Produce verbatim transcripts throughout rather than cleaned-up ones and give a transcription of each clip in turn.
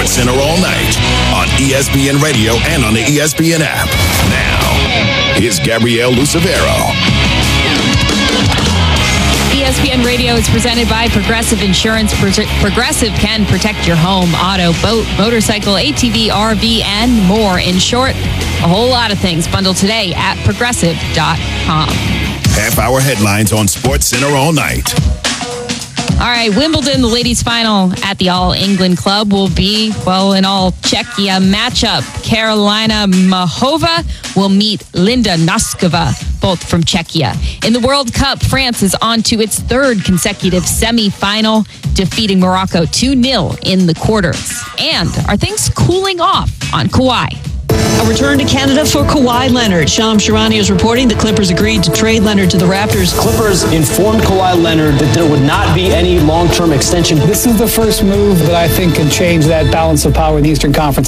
SportsCenter all night on E S P N Radio and on the E S P N app. Now, here's Gabrielle Lucevero. E S P N Radio is presented by Progressive Insurance. Pro- Progressive can protect your home, auto, boat, motorcycle, A T V, R V, and more. In short, a whole lot of things. Bundle today at progressive dot com. Half-hour headlines on SportsCenter all night. All right, Wimbledon, the ladies' final at the All England Club will be, well, an all Czechia matchup. Karolina Muchova will meet Linda Noskova, both from Czechia. In the World Cup, France is on to its third consecutive semifinal, defeating Morocco two nil in the quarters. And are things cooling off on Kawhi? A return to Canada for Kawhi Leonard. Shams Charania is reporting the Clippers agreed to trade Leonard to the Raptors. Clippers informed Kawhi Leonard that there would not be any long-term extension. This is the first move that I think can change that balance of power in the Eastern Conference.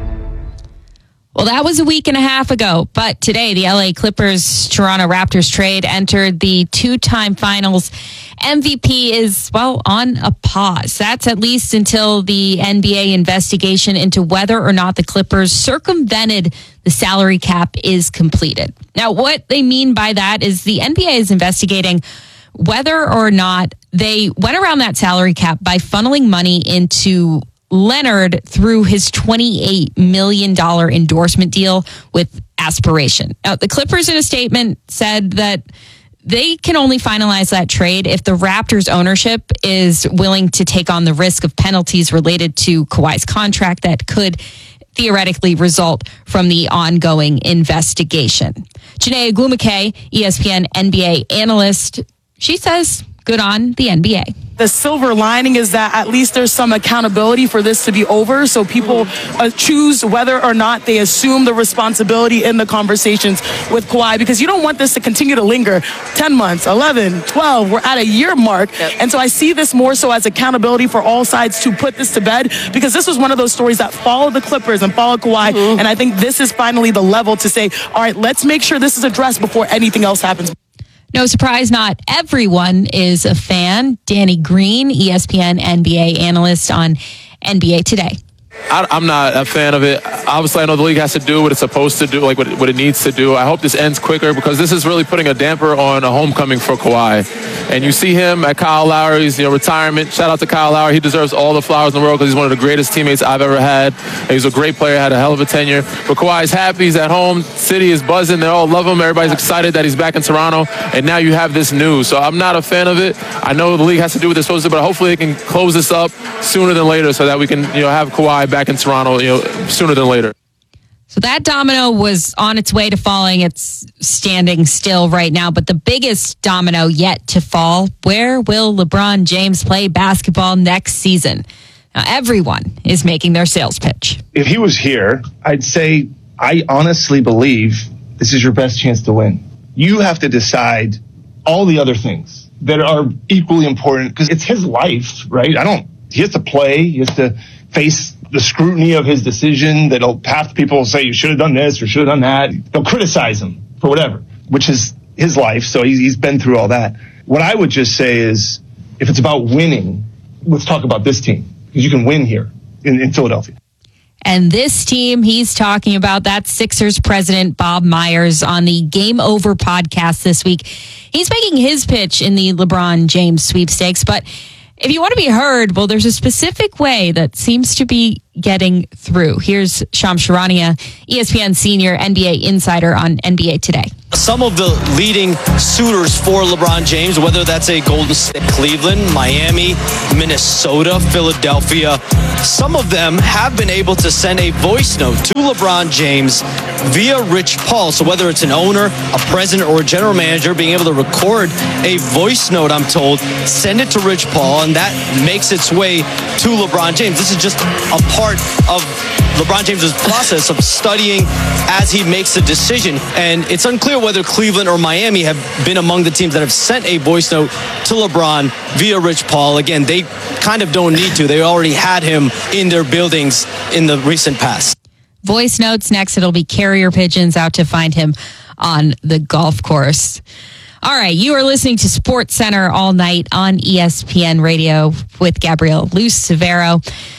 Well, that was a week and a half ago, but today the L A Clippers Toronto Raptors trade entered the two-time finals. M V P is, well, on a pause. That's at least until the N B A investigation into whether or not the Clippers circumvented the salary cap is completed. Now, what they mean by that is the N B A is investigating whether or not they went around that salary cap by funneling money into Leonard through his twenty-eight million dollars endorsement deal with Aspiration. Now, the Clippers in a statement said that they can only finalize that trade if the Raptors ownership is willing to take on the risk of penalties related to Kawhi's contract that could theoretically result from the ongoing investigation. Janae Agumake, E S P N N B A analyst, she says good on the N B A. The silver lining is that at least there's some accountability for this to be over, so people uh, choose whether or not they assume the responsibility in the conversations with Kawhi, because you don't want this to continue to linger ten months, eleven, twelve, we're at a year mark. Yep. And so I see this more so as accountability for all sides to put this to bed, because this was one of those stories that followed the Clippers and followed Kawhi, mm-hmm. and I think this is finally the level to say, all right, let's make sure this is addressed before anything else happens. No surprise, not everyone is a fan. Danny Green, E S P N N B A analyst on N B A Today. I, I'm not a fan of it. Obviously, I know the league has to do what it's supposed to do, like what it, what it needs to do. I hope this ends quicker, because this is really putting a damper on a homecoming for Kawhi. And you see him at Kyle Lowry's, you know, retirement. Shout out to Kyle Lowry. He deserves all the flowers in the world because he's one of the greatest teammates I've ever had. He's a great player, had a hell of a tenure. But Kawhi's happy. He's at home. City is buzzing. They all love him. Everybody's excited that he's back in Toronto. And now you have this news. So I'm not a fan of it. I know the league has to do what they're supposed to, but hopefully they can close this up sooner than later so that we can, you know, have Kawhi back in Toronto, you know, sooner than later. So that domino was on its way to falling. It's standing still right now. But the biggest domino yet to fall, where will LeBron James play basketball next season? Now, everyone is making their sales pitch. If he was here, I'd say I honestly believe this is your best chance to win. You have to decide all the other things that are equally important, because it's his life, right? I don't, he has to play. He has to face the scrutiny of his decision. That'll half the people will say you should have done this or should have done that. They'll criticize him for whatever, which is his life. So he's, he's been through all that. What I would just say is, if it's about winning, let's talk about this team, because you can win here in, in Philadelphia. And this team he's talking about, that's Sixers president Bob Myers on the Game Over podcast this week. He's making his pitch in the LeBron James sweepstakes, but if you want to be heard, well, there's a specific way that seems to be getting through. Here's Shams Charania, E S P N senior N B A insider on N B A Today. Some of the leading suitors for LeBron James, whether that's a Golden State, Cleveland, Miami, Minnesota, Philadelphia, some of them have been able to send a voice note to LeBron James via Rich Paul. So whether it's an owner, a president, or a general manager, being able to record a voice note, I'm told, send it to Rich Paul, and that makes its way to LeBron James. This is just a part of LeBron James's process of studying as he makes a decision. And it's unclear whether Cleveland or Miami have been among the teams that have sent a voice note to LeBron via Rich Paul. Again, they kind of don't need to. They already had him in their buildings in the recent past. Voice notes next. It'll be carrier pigeons out to find him on the golf course. All right, you are listening to SportsCenter all night on E S P N Radio with Gabrielle Lucevero.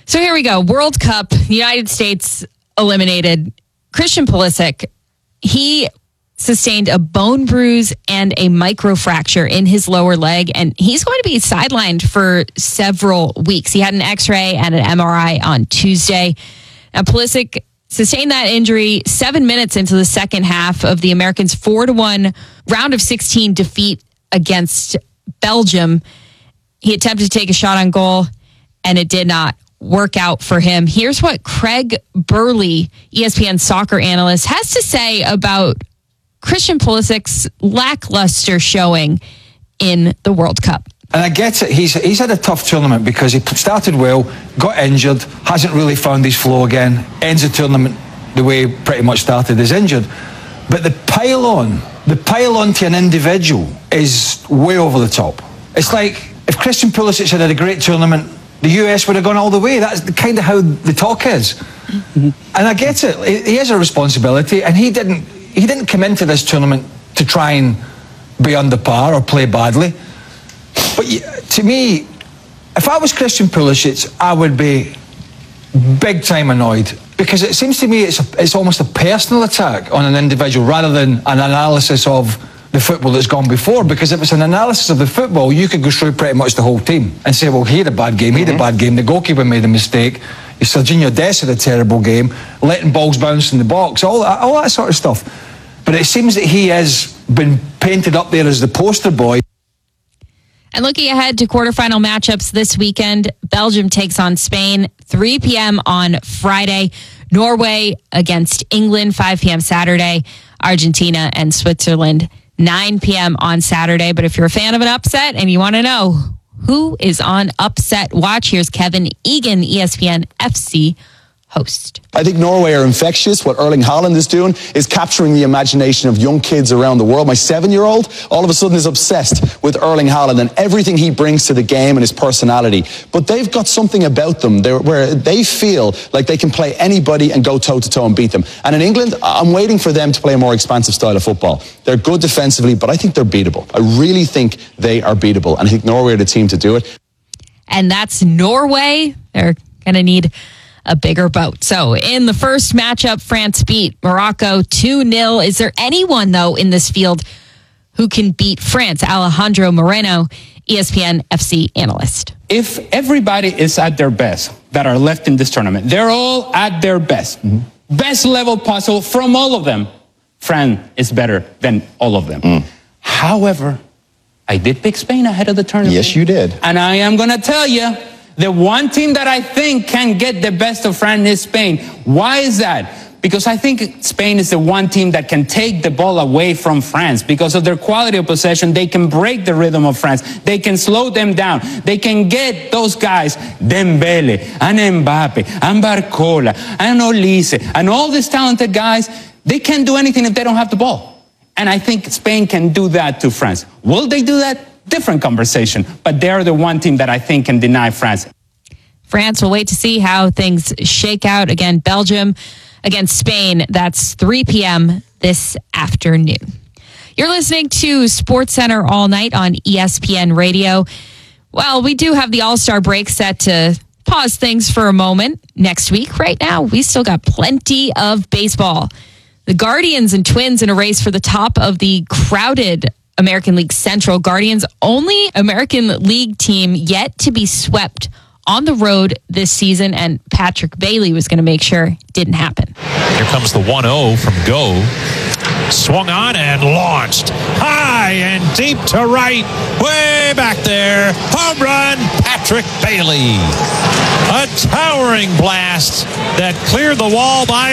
So here we go. World Cup, the United States eliminated. Christian Pulisic, he sustained a bone bruise and a microfracture in his lower leg, and he's going to be sidelined for several weeks. He had an X-ray and an M R I on Tuesday. Now, Pulisic sustained that injury seven minutes into the second half of the Americans' four to one round of sixteen defeat against Belgium. He attempted to take a shot on goal, and it did not work out for him. Here's what Craig Burley, E S P N soccer analyst, has to say about Christian Pulisic's lackluster showing in the World Cup. And I get it. He's he's had a tough tournament because he started well, got injured, hasn't really found his flow again, ends the tournament the way he pretty much started, is injured. But the pile on, the pile on to an individual is way over the top. It's like if Christian Pulisic had had a great tournament, the U S would have gone all the way. That's the kind of how the talk is. Mm-hmm. And I get it. He has a responsibility, and he didn't. He didn't come into this tournament to try and be under par or play badly. But to me, if I was Christian Pulisic, I would be big time annoyed, because it seems to me it's a, it's almost a personal attack on an individual rather than an analysis of the football that's gone before. Because if it's an analysis of the football, you could go through pretty much the whole team and say, well, he had a bad game, he had a bad game, the goalkeeper made a mistake, Serginho Dest had a terrible game, letting balls bounce in the box, all that, all that sort of stuff. But it seems that he has been painted up there as the poster boy. And looking ahead to quarterfinal matchups this weekend, Belgium takes on Spain, three p.m. on Friday. Norway against England, five p.m. Saturday. Argentina and Switzerland, nine p.m. on Saturday. But if you're a fan of an upset and you want to know who is on upset watch, here's Kevin Egan, E S P N F C host. I think Norway are infectious. What Erling Haaland is doing is capturing the imagination of young kids around the world. My seven-year-old all of a sudden is obsessed with Erling Haaland and everything he brings to the game and his personality. But they've got something about them where they feel like they can play anybody and go toe-to-toe and beat them. And in England, I'm waiting for them to play a more expansive style of football. They're good defensively, but I think they're beatable. I really think they are beatable. And I think Norway are the team to do it. And that's Norway. They're going to need a bigger boat. So in the first matchup, France beat Morocco two nil. Is there anyone, though, in this field who can beat France? Alejandro Moreno, E S P N F C analyst. If everybody is at their best that are left in this tournament, they're all at their best. Mm-hmm. Best level possible from all of them. France is better than all of them. Mm. However, I did pick Spain ahead of the tournament. Yes, you did. And I am going to tell you, the one team that I think can get the best of France is Spain. Why is that? Because I think Spain is the one team that can take the ball away from France. Because of their quality of possession, they can break the rhythm of France. They can slow them down. They can get those guys, Dembele, and Mbappe, and Barcola, and Olise, and all these talented guys. They can't do anything if they don't have the ball. And I think Spain can do that to France. Will they do that? Different conversation, but they're the one team that I think can deny France. France will wait to see how things shake out. Again, Belgium against Spain. That's three p.m. this afternoon. You're listening to SportsCenter all night on E S P N Radio. Well, we do have the All-Star break set to pause things for a moment next week. Right now, we still got plenty of baseball. The Guardians and Twins in a race for the top of the crowded American League Central. Guardians, only American League team yet to be swept on the road this season, and Patrick Bailey was going to make sure it didn't happen. Here comes the one oh from Go. Swung on and launched high and deep to right, way back there. Home run, Patrick Bailey. A towering blast that cleared the wall by